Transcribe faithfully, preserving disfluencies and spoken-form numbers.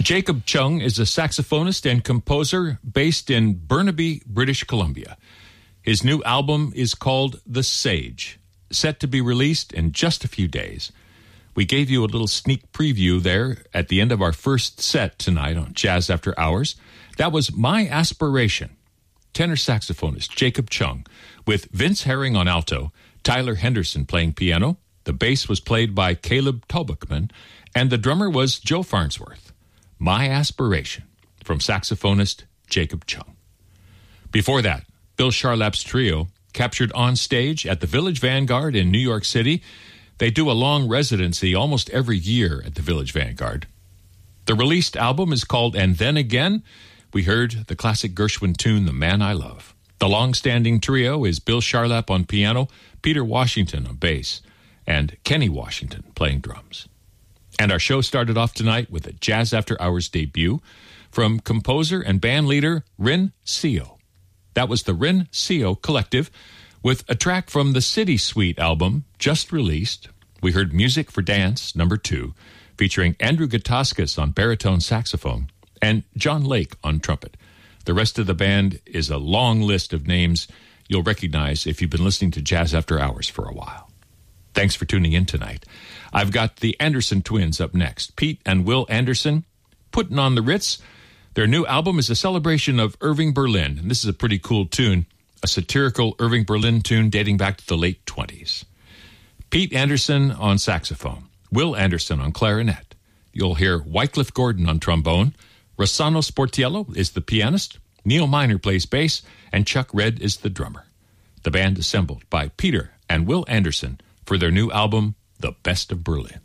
Jacob Chung is a saxophonist and composer based in Burnaby, British Columbia. His new album is called The Sage, set to be released in just a few days. We gave you a little sneak preview there at the end of our first set tonight on Jazz After Hours. That was My Aspiration. Tenor saxophonist Jacob Chung, with Vince Herring on alto, Tyler Henderson playing piano. The bass was played by Caleb Tobachman, and the drummer was Joe Farnsworth. My Aspiration, from saxophonist Jacob Chung. Before that, Bill Charlap's trio, captured on stage at the Village Vanguard in New York City. They do a long residency almost every year at the Village Vanguard. The released album is called And Then Again. We heard the classic Gershwin tune, The Man I Love. The long-standing trio is Bill Charlap on piano, Peter Washington on bass, and Kenny Washington playing drums. And our show started off tonight with a Jazz After Hours debut from composer and band leader Rin Seo. That was the Rin Seo Collective with a track from the City Suite album just released. We heard Music for Dance, number two, featuring Andrew Gutauskas on baritone saxophone and John Lake on trumpet. The rest of the band is a long list of names you'll recognize if you've been listening to Jazz After Hours for a while. Thanks for tuning in tonight. I've got the Anderson twins up next, Pete and Will Anderson, putting on the Ritz. Their new album is a celebration of Irving Berlin, and this is a pretty cool tune, a satirical Irving Berlin tune dating back to the late twenties. Pete Anderson on saxophone, Will Anderson on clarinet. You'll hear Wycliffe Gordon on trombone, Rossano Sportiello is the pianist, Neil Miner plays bass, and Chuck Red is the drummer. The band assembled by Peter and Will Anderson for their new album, The Best of Berlin.